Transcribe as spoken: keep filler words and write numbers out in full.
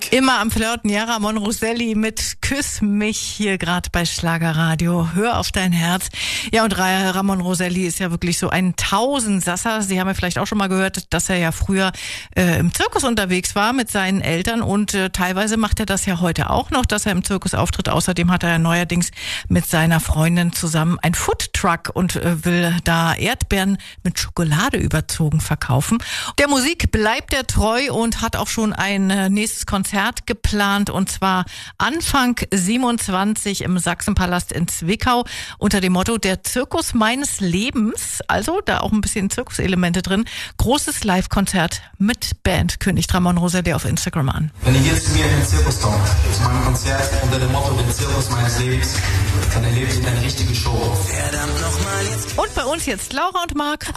Immer am Flirten, ja, Ramon Roselli mit Küss mich hier gerade bei Schlagerradio. Hör auf dein Herz. Ja, und Ramon Roselli ist ja wirklich so ein Tausendsasser. Sie haben ja vielleicht auch schon mal gehört, dass er ja früher äh, im Zirkus unterwegs war mit seinen Eltern und äh, teilweise macht er das ja heute auch noch, dass er im Zirkus auftritt. Außerdem hat er ja neuerdings mit seiner Freundin zusammen ein Foodtruck und äh, will da Erdbeeren mit Schokolade überzogen verkaufen. Der Musik bleibt er treu und hat auch schon ein äh, nächstes Konzert geplant, und zwar Anfang siebenundzwanzig im Sachsenpalast in Zwickau unter dem Motto Der Zirkus meines Lebens. Also da auch ein bisschen Zirkuselemente drin. Großes Live-Konzert mit Band, kündigt Ramon Roselli auf Instagram an. Wenn ihr hier zu mir in den Zirkus kommt, zu meinem Konzert unter dem Motto Der Zirkus meines Lebens, dann erlebt ihr eine richtige Show. Und bei uns jetzt Laura und Marc.